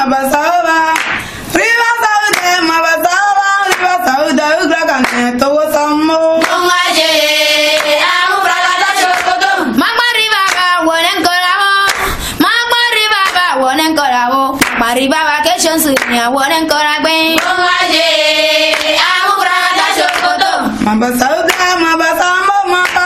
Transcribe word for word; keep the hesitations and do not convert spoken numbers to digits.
mabasaba. Riva saude mabasaba. Riva saude ugragane to samo. Ongaje amu bragada chokoto. Magma riva ba wonen koramo. Magma riva ba wonen koramo. Mariba vacation sunya wonen koragbe. Ongaje amu bragada chokoto. Mabasaude